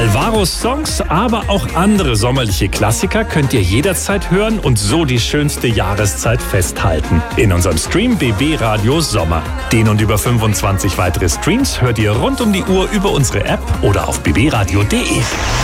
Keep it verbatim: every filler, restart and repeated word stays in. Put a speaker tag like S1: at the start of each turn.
S1: Alvaros Songs, aber auch andere sommerliche Klassiker könnt ihr jederzeit hören und so die schönste Jahreszeit festhalten. In unserem Stream B B Radio Sommer. Den und über fünfundzwanzig weitere Streams hört ihr rund um die Uhr über unsere App oder auf b b radio punkt d e.